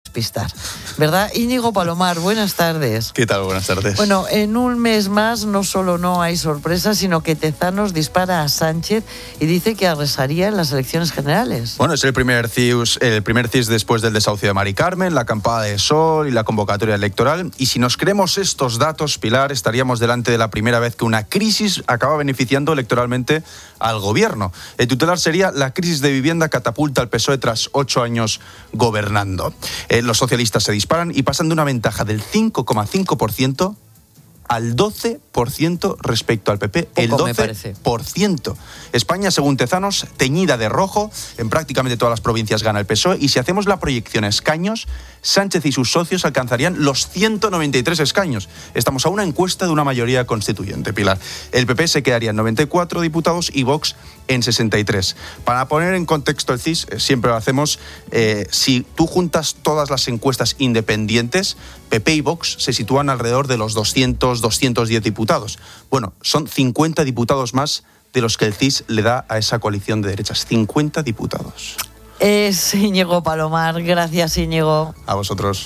despistar, ¿verdad? Íñigo Palomar, buenas tardes. ¿Qué tal? Buenas tardes. Bueno, en un mes más no solo no hay sorpresa, sino que Tezanos dispara a Sánchez y dice que arrasaría en las elecciones generales. Bueno, es el primer CIS después del desahucio de Mari Carmen, la acampada de Sol y la convocatoria electoral. Y si nos creemos estos datos, Pilar, estaríamos delante de la primera vez que una crisis acaba beneficiando electoralmente al gobierno. El titular sería: la crisis de vivienda catapulta al PSOE tras 8 años gobernando. Los socialistas se disparan y pasan de una ventaja del 5,5% al 12% respecto al PP. Poco, el 12%. Me parece. España, según Tezanos, teñida de rojo. En prácticamente todas las provincias gana el PSOE. Y si hacemos la proyección a escaños, Sánchez y sus socios alcanzarían los 193 escaños. Estamos a una encuesta de una mayoría constituyente, Pilar. El PP se quedaría en 94 diputados y Vox en 63. Para poner en contexto el CIS, siempre lo hacemos, si tú juntas todas las encuestas independientes, PP y Vox se sitúan alrededor de los 210 diputados. Bueno, son 50 diputados más de los que el CIS le da a esa coalición de derechas. 50 diputados. Es Íñigo Palomar. Gracias, Íñigo. A vosotros.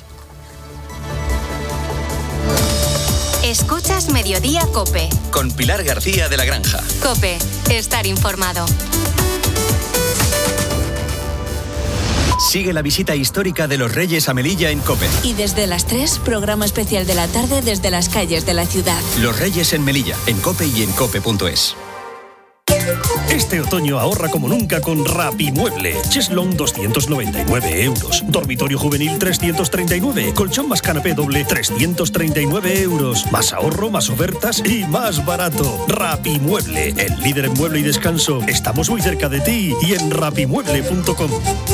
Escuchas Mediodía COPE. Con Pilar García de la Granja. COPE. Estar informado. Sigue la visita histórica de los Reyes a Melilla en COPE. Y desde las 3, programa especial de la tarde desde las calles de la ciudad. Los Reyes en Melilla, en COPE y en cope.es. Este otoño ahorra como nunca con Rapimueble. Cheslong 299 euros. Dormitorio juvenil 339. Colchón más canapé doble 339 euros. Más ahorro, más ofertas y más barato. Rapimueble, el líder en mueble y descanso. Estamos muy cerca de ti y en rapimueble.com.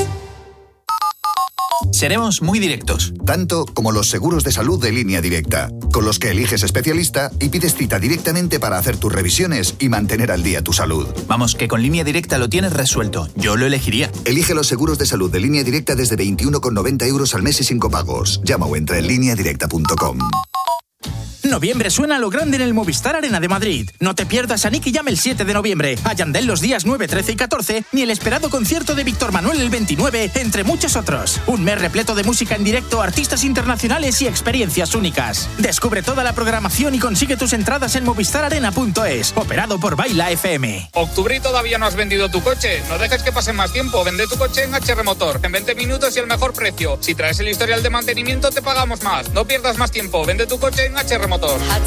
Seremos muy directos. Tanto como los seguros de salud de Línea Directa, con los que eliges especialista y pides cita directamente para hacer tus revisiones y mantener al día tu salud. Vamos, que con Línea Directa lo tienes resuelto. Yo lo elegiría. Elige los seguros de salud de Línea Directa desde 21,90 euros al mes y sin copagos. Llama o entra en lineadirecta.com. Noviembre suena a lo grande en el Movistar Arena de Madrid. No te pierdas a Nicky Jam el 7 de noviembre, a Yandel los días 9, 13 y 14, ni el esperado concierto de Víctor Manuel el 29, entre muchos otros. Un mes repleto de música en directo, artistas internacionales y experiencias únicas. Descubre toda la programación y consigue tus entradas en movistararena.es, operado por Baila FM. Octubre y todavía no has vendido tu coche. No dejes que pase más tiempo. Vende tu coche en HR Motor. En 20 minutos y el mejor precio. Si traes el historial de mantenimiento, te pagamos más. No pierdas más tiempo. Vende tu coche en HR Motor.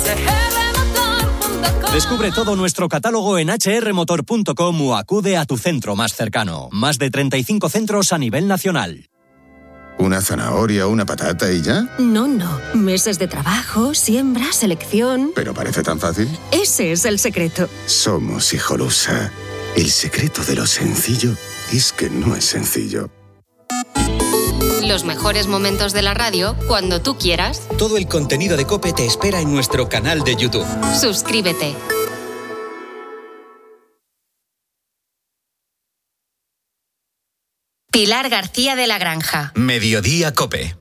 Descubre todo nuestro catálogo en hrmotor.com o acude a tu centro más cercano. Más de 35 centros a nivel nacional. ¿Una zanahoria o una patata y ya? No. Meses de trabajo, siembra, selección. ¿Pero parece tan fácil? Ese es el secreto. Somos Hijolusa. El secreto de lo sencillo es que no es sencillo. Los mejores momentos de la radio cuando tú quieras. Todo el contenido de COPE te espera en nuestro canal de YouTube. Suscríbete. Pilar García de la Granja. Mediodía COPE.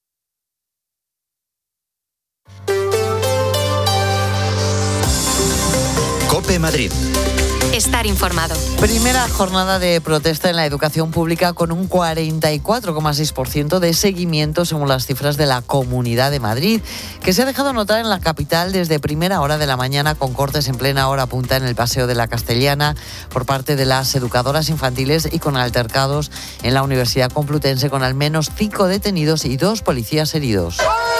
COPE Madrid. Estar informado. Primera jornada de protesta en la educación pública con un 44,6% de seguimiento según las cifras de la Comunidad de Madrid, que se ha dejado notar en la capital desde primera hora de la mañana con cortes en plena hora punta en el Paseo de la Castellana por parte de las educadoras infantiles y con altercados en la Universidad Complutense con al menos 5 detenidos y 2 policías heridos.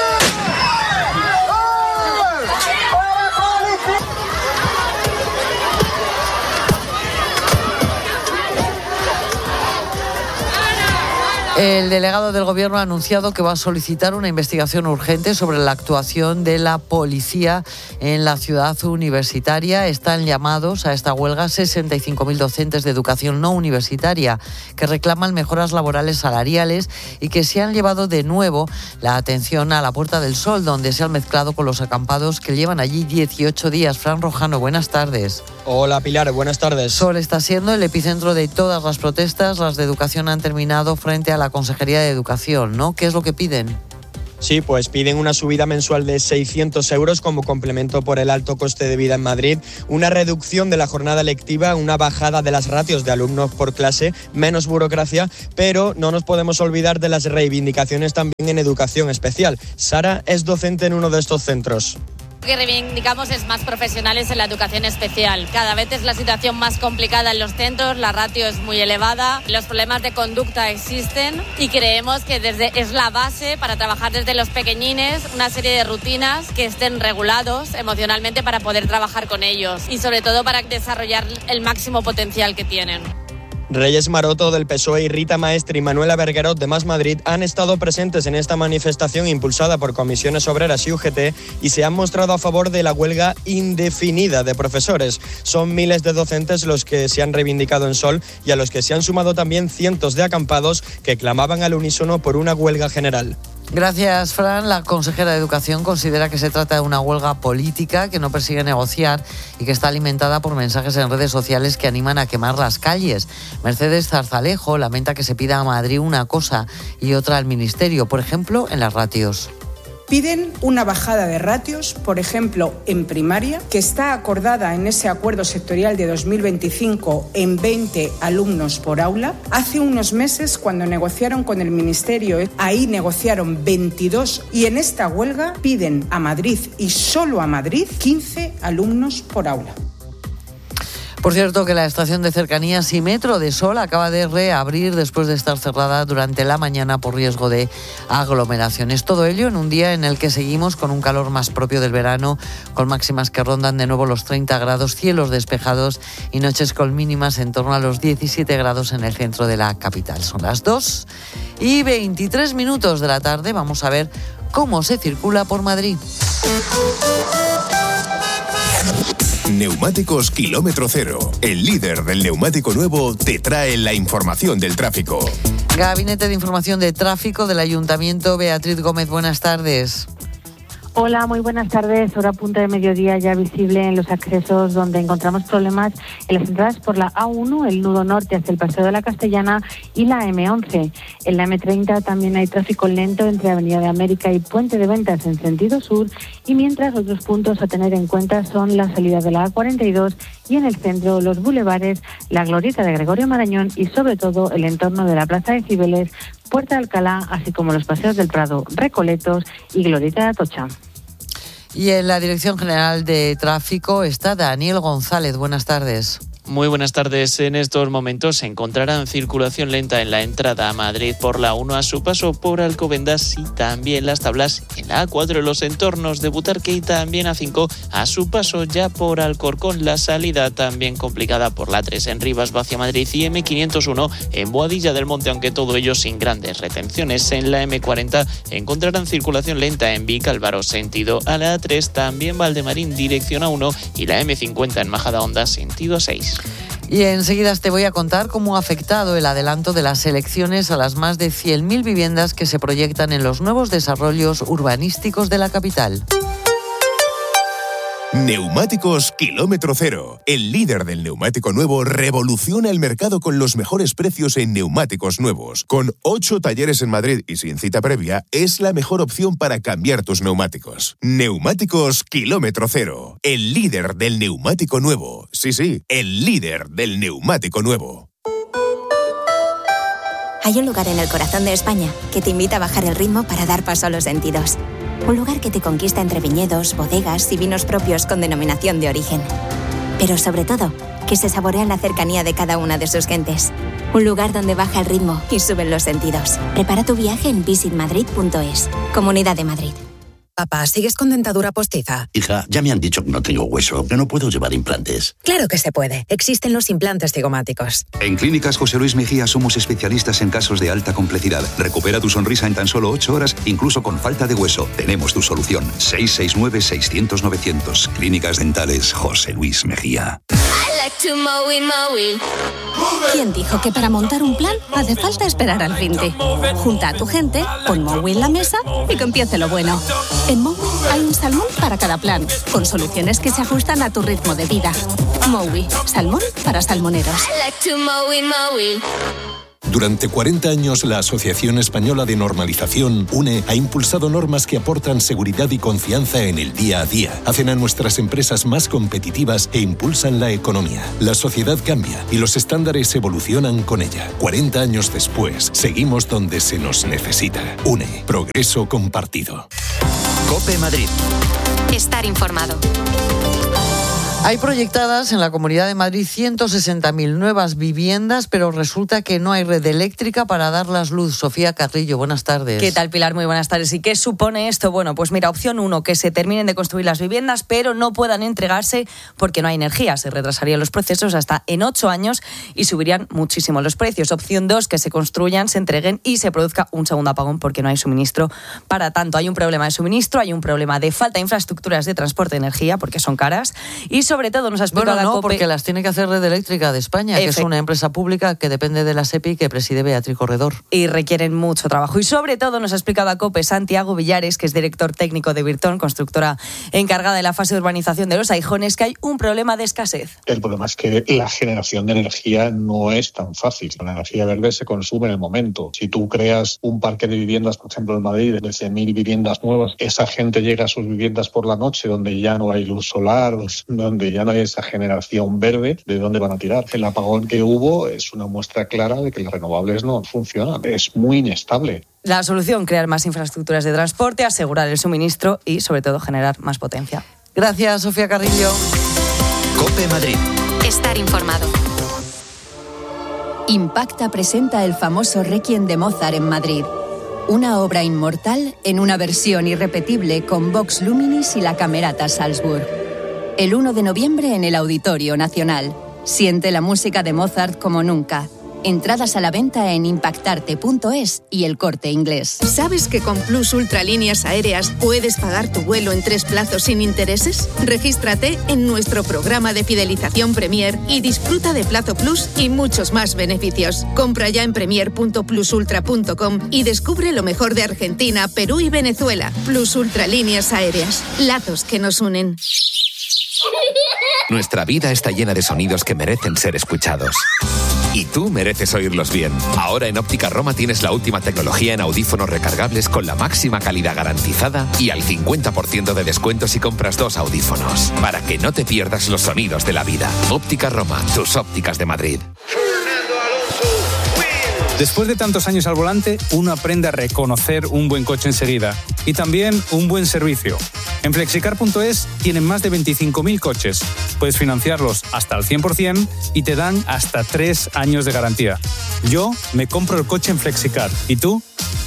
El delegado del Gobierno ha anunciado que va a solicitar una investigación urgente sobre la actuación de la policía en la ciudad universitaria. Están llamados a esta huelga 65.000 docentes de educación no universitaria que reclaman mejoras laborales salariales y que se han llevado de nuevo la atención a la Puerta del Sol, donde se han mezclado con los acampados que llevan allí 18 días. Fran Rojano, buenas tardes. Hola Pilar, buenas tardes. Sol está siendo el epicentro de todas las protestas. Las de educación han terminado frente a la Consejería de Educación, ¿no? ¿Qué es lo que piden? Sí, pues piden una subida mensual de 600 euros como complemento por el alto coste de vida en Madrid, una reducción de la jornada lectiva, una bajada de las ratios de alumnos por clase, menos burocracia, pero no nos podemos olvidar de las reivindicaciones también en educación especial. Sara es docente en uno de estos centros. Lo que reivindicamos es más profesionales en la educación especial. Cada vez es la situación más complicada en los centros, la ratio es muy elevada, los problemas de conducta existen y creemos que es la base para trabajar desde los pequeñines, una serie de rutinas que estén regulados emocionalmente para poder trabajar con ellos y sobre todo para desarrollar el máximo potencial que tienen. Reyes Maroto del PSOE y Rita Maestre y Manuela Berguerot de Más Madrid han estado presentes en esta manifestación impulsada por Comisiones Obreras y UGT y se han mostrado a favor de la huelga indefinida de profesores. Son miles de docentes los que se han reivindicado en Sol y a los que se han sumado también cientos de acampados que clamaban al unísono por una huelga general. Gracias, Fran. La consejera de Educación considera que se trata de una huelga política que no persigue negociar y que está alimentada por mensajes en redes sociales que animan a quemar las calles. Mercedes Zarzalejo lamenta que se pida a Madrid una cosa y otra al Ministerio, por ejemplo, en las ratios. Piden una bajada de ratios, por ejemplo, en primaria, que está acordada en ese acuerdo sectorial de 2025 en 20 alumnos por aula. Hace unos meses, cuando negociaron con el Ministerio, ahí negociaron 22 y en esta huelga piden a Madrid y solo a Madrid 15 alumnos por aula. Por cierto, que la estación de cercanías y metro de Sol acaba de reabrir después de estar cerrada durante la mañana por riesgo de aglomeraciones. Todo ello en un día en el que seguimos con un calor más propio del verano, con máximas que rondan de nuevo los 30 grados, cielos despejados y noches con mínimas en torno a los 17 grados en el centro de la capital. Son las 2:23 de la tarde. Vamos a ver cómo se circula por Madrid. Neumáticos Kilómetro Cero, el líder del neumático nuevo, te trae la información del tráfico. Gabinete de Información de Tráfico del Ayuntamiento, Beatriz Gómez, buenas tardes. Hola, muy buenas tardes. Hora punta de mediodía ya visible en los accesos donde encontramos problemas en las entradas por la A1, el nudo norte hacia el Paseo de la Castellana y la M11. En la M30 también hay tráfico lento entre Avenida de América y Puente de Ventas en sentido sur y mientras otros puntos a tener en cuenta son la salida de la A42 y en el centro los bulevares, la glorieta de Gregorio Marañón y sobre todo el entorno de la Plaza de Cibeles, Puerta de Alcalá, así como los paseos del Prado, Recoletos y Glorieta de Atocha. Y en la Dirección General de Tráfico está Daniel González. Buenas tardes. Muy buenas tardes. En estos momentos se encontrarán circulación lenta en la entrada a Madrid por la 1 a su paso por Alcobendas y también las tablas en la A4 en los entornos de Butarque y también A5 a su paso ya por Alcorcón. La salida también complicada por la 3 en Rivas hacia Madrid y M501 en Boadilla del Monte, aunque todo ello sin grandes retenciones. En la M40 encontrarán circulación lenta en Vicálvaro sentido a la A3, también Valdemarín dirección A1 y la M50 en Majadahonda sentido 6. Y enseguida te voy a contar cómo ha afectado el adelanto de las elecciones a las más de 100.000 viviendas que se proyectan en los nuevos desarrollos urbanísticos de la capital. Neumáticos Kilómetro Cero, el líder del neumático nuevo, revoluciona el mercado con los mejores precios en neumáticos nuevos. Con 8 talleres en Madrid y sin cita previa, es la mejor opción para cambiar tus neumáticos. Neumáticos Kilómetro Cero, el líder del neumático nuevo. Sí, el líder del neumático nuevo. Hay un lugar en el corazón de España que te invita a bajar el ritmo para dar paso a los sentidos. Un lugar que te conquista entre viñedos, bodegas y vinos propios con denominación de origen. Pero sobre todo, que se saborea en la cercanía de cada una de sus gentes. Un lugar donde baja el ritmo y suben los sentidos. Prepara tu viaje en visitmadrid.es. Comunidad de Madrid. Papá, ¿sigues con dentadura postiza? Hija, ya me han dicho que no tengo hueso, que no puedo llevar implantes. Claro que se puede. Existen los implantes cigomáticos. En Clínicas José Luis Mejía somos especialistas en casos de alta complejidad. Recupera tu sonrisa en tan solo 8 horas, incluso con falta de hueso. Tenemos tu solución. 669-600-900. Clínicas Dentales José Luis Mejía. ¿Quién dijo que para montar un plan hace falta esperar al finde? Junta a tu gente, pon Mowi en la mesa y que empiece lo bueno. En Mowi hay un salmón para cada plan, con soluciones que se ajustan a tu ritmo de vida. Mowi, salmón para salmoneros. Durante 40 años, la Asociación Española de Normalización, UNE, ha impulsado normas que aportan seguridad y confianza en el día a día, hacen a nuestras empresas más competitivas e impulsan la economía. La sociedad cambia y los estándares evolucionan con ella. 40 años después, seguimos donde se nos necesita. UNE, progreso compartido. COPE Madrid. Estar informado. Hay proyectadas en la Comunidad de Madrid 160.000 nuevas viviendas, pero resulta que no hay red eléctrica para darlas luz. Sofía Carrillo, buenas tardes. ¿Qué tal, Pilar? Muy buenas tardes. ¿Y qué supone esto? Bueno, pues mira, opción 1, que se terminen de construir las viviendas, pero no puedan entregarse porque no hay energía. Se retrasarían los procesos hasta en 8 años y subirían muchísimo los precios. Opción 2, que se construyan, se entreguen y se produzca un segundo apagón porque no hay suministro para tanto. Hay un problema de suministro, hay un problema de falta de infraestructuras de transporte de energía porque son caras y sobre todo nos ha explicado la COPE... porque las tiene que hacer Red Eléctrica de España, que es una empresa pública que depende de la SEPI que preside Beatriz Corredor. Y requieren mucho trabajo. Y sobre todo nos ha explicado a COPE Santiago Villares, que es director técnico de Virton, constructora encargada de la fase de urbanización de Los Aijones, que hay un problema de escasez. El problema es que la generación de energía no es tan fácil. La energía verde se consume en el momento. Si tú creas un parque de viviendas, por ejemplo en Madrid, de 100.000 viviendas nuevas, esa gente llega a sus viviendas por la noche donde ya no hay luz solar, donde ya no hay esa generación verde, ¿de dónde van a tirar? El apagón que hubo es una muestra clara de que las renovables no funcionan. Es muy inestable. La solución, crear más infraestructuras de transporte, asegurar el suministro y, sobre todo, generar más potencia. Gracias, Sofía Carrillo. COPE Madrid. Estar informado. Impacta presenta el famoso Requiem de Mozart en Madrid. Una obra inmortal en una versión irrepetible con Vox Luminis y la Camerata Salzburg. El 1 de noviembre en el Auditorio Nacional. Siente la música de Mozart como nunca. Entradas a la venta en impactarte.es y El Corte Inglés. ¿Sabes que con Plus Ultralíneas Aéreas puedes pagar tu vuelo en 3 plazos sin intereses? Regístrate en nuestro programa de fidelización Premier y disfruta de Plazo Plus y muchos más beneficios. Compra ya en premier.plusultra.com y descubre lo mejor de Argentina, Perú y Venezuela. Plus Ultralíneas Aéreas. Lazos que nos unen. Nuestra vida está llena de sonidos que merecen ser escuchados. Y tú mereces oírlos bien. Ahora en Óptica Roma tienes la última tecnología en audífonos recargables con la máxima calidad garantizada y al 50% de descuento si compras 2 audífonos. Para que no te pierdas los sonidos de la vida. Óptica Roma, tus ópticas de Madrid. Después de tantos años al volante, uno aprende a reconocer un buen coche enseguida y también un buen servicio. En Flexicar.es tienen más de 25.000 coches. Puedes financiarlos hasta al 100% y te dan hasta 3 años de garantía. Yo me compro el coche en Flexicar. ¿Y tú?